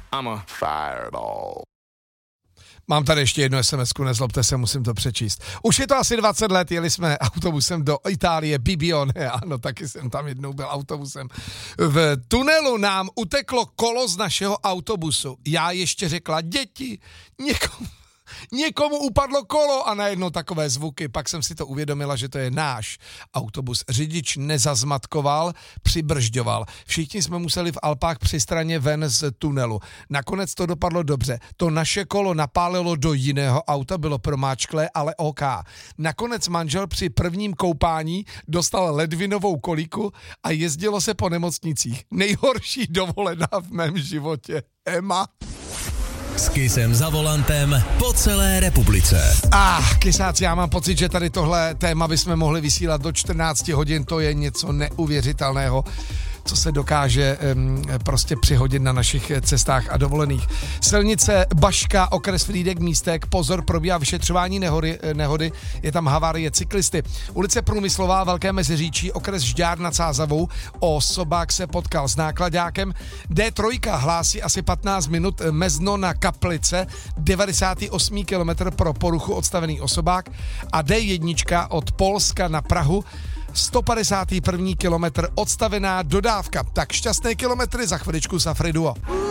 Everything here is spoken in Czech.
I'm a fireball. Mám tady ještě jednu SMS-ku, nezlobte se, musím to přečíst. Už je to asi 20 let, jeli jsme autobusem do Itálie, Bibione, ano, taky jsem tam jednou byl autobusem. V tunelu nám uteklo kolo z našeho autobusu. Já ještě řekla, děti, někomu upadlo kolo a najednou takové zvuky. Pak jsem si to uvědomila, že to je náš autobus. Řidič nezazmatkoval, přibržďoval. Všichni jsme museli v Alpách při straně ven z tunelu. Nakonec to dopadlo dobře. To naše kolo napálilo do jiného auta, bylo promáčklé, ale OK. Nakonec manžel při prvním koupání dostal ledvinovou koliku a jezdilo se po nemocnicích. Nejhorší dovolená v mém životě. Emma. S Kissem za volantem po celé republice. Kysáci, já mám pocit, že tady tohle téma bychom mohli vysílat do 14 hodin, to je něco neuvěřitelného, co se dokáže prostě přihodit na našich cestách a dovolených. Silnice Baška, okres Frýdek Místek, pozor, probíhá vyšetřování nehody, je tam havárie cyklisty. Ulice Průmyslová, Velké Meziříčí, okres Žďár nad Sázavou, osobák se potkal s nákladákem. D3 hlásí asi 15 minut Mezno na Kaplice, 98 km pro poruchu odstavený osobák a D1 od Polska na Prahu, 151. kilometr odstavená dodávka. Tak šťastné kilometry za chviličku Safri Duo.